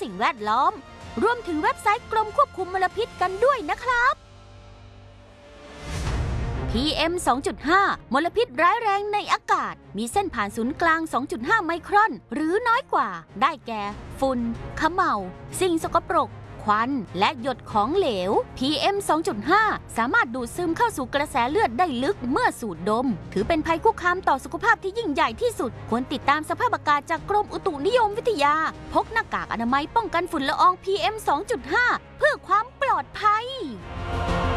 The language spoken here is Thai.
สิ่งแวดล้อมรวมถึงเว็บไซต์กรมควบคุมมลพิษกันด้วยนะครับ PM 2.5 มลพิษร้ายแรงในอากาศมีเส้นผ่านศูนย์กลาง 2.5 ไมครอนหรือน้อยกว่าได้แก่ฝุ่นเขม่าสิ่งสกปรกควันและหยดของเหลว PM 2.5 สามารถดูดซึมเข้าสู่กระแสเลือดได้ลึกเมื่อสูดดมถือเป็นภัยคุกคามต่อสุขภาพที่ยิ่งใหญ่ที่สุดควรติดตามสภาพอากาศจากกรมอุตุนิยมวิทยาพกหน้ากากอนามัยป้องกันฝุ่นละออง PM 2.5 เพื่อความปลอดภัย